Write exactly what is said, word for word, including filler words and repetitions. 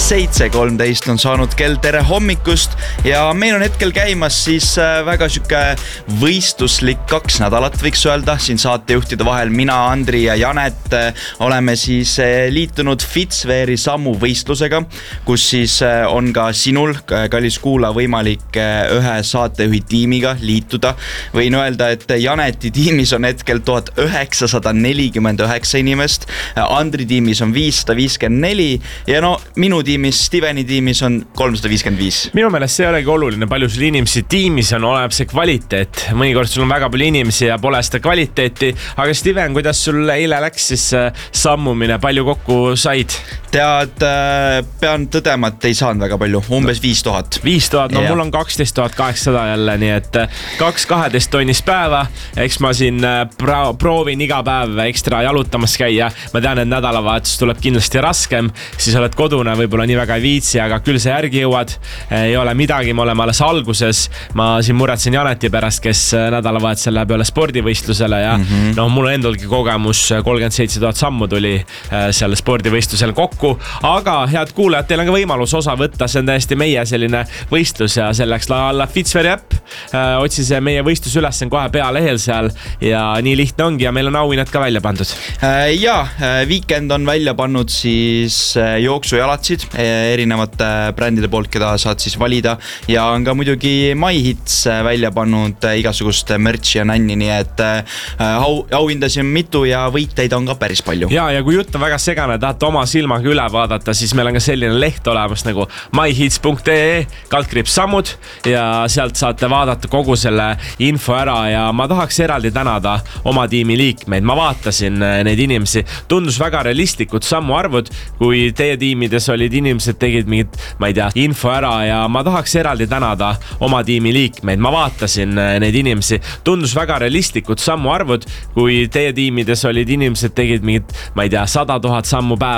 seitse kolmteist on saanud kell, tere hommikust ja meil on hetkel käimas siis väga süke võistluslik kaks nädalat, võiks öelda, siin saatejuhtide vahel mina, Andri ja Janet oleme siis liitunud Fitzweri sammu võistlusega, kus siis on ka sinul, kallis kuula, võimalik ühe saatejuhi tiimiga liituda. Võin öelda, et Janeti tiimis on hetkel tuhat üheksasada nelikümmend üheksa inimest, Andri tiimis on viissada viiskümmend neli ja no minu tiimis, Steveni tiimis on kolmsada viiskümmend viis. Minu meelest see ei olegi oluline, palju sul inimesi tiimis on, oleneb see kvaliteet. Mõnikord sul on väga palju inimesi ja pole seda kvaliteeti, aga Steven, kuidas sul eile läks siis sammumine, palju kokku said? Tead, pean tõdema, et ei saanud väga palju, umbes viis tuhat. viis tuhat, no ja. Mul on kaksteist tuhat kaheksasada jälle, nii et kaks kaheteist tonnist päeva, eks ma siin pra- proovin iga päev ekstra jalutamas käia. Ma tean, et nädalavahetus tuleb kindlasti raskem, siis oled kodune, võib-olla nii väga ei viitsi, aga küll see järgi jõuad. Ei ole midagi, me oleme alles alguses. Ma siin muretsen Janeti pärast, kes nädalavahetusel läheb üle spordivõistlusele ja mm-hmm. no mul endalgi kogemus kolmkümmend seitse tuhat sammu tuli seal spordivõistlusel kokku, aga head kuulajad, teil on ka võimalus osa võtta, see on täiesti meie selline võistlus ja selleks la alla Fitzweri äpp, otsi see meie võistlus üles, on kohe pealehel seal ja nii lihtne ongi ja meil on auhinnad ka välja pandud. Ja, Weekend on välja pannud siis jooksujalatsid erinevate brändide poolt, keda saad siis valida ja on ka muidugi MyHits välja pannud igasugust merchi ja nänni, nii et au, auhindasid on mitu ja võiteid on ka päris palju. Ja, ja kui jutt on väga segane, tahate oma silmaga üle vaadata, siis meil on ka selline leht olemas nagu myhits punkt ee kaldkriips sammud ja sealt saate vaadata kogu selle info ära ja ma tahaks eraldi tänada oma tiimi liikmeid. Ma vaatasin neid inimesi, tundus väga realistlikud sammuarvud, kui teie tiimides olid inimesed tegid mingit, ma ei tea, info ära ja ma tahaks eraldi tänada oma tiimi liikmeid. Ma vaatasin neid inimesi, tundus väga realistlikud sammuarvud, kui teie tiimides olid inimesed tegid mingit, ma ei tea, sada tuhat sammu päeva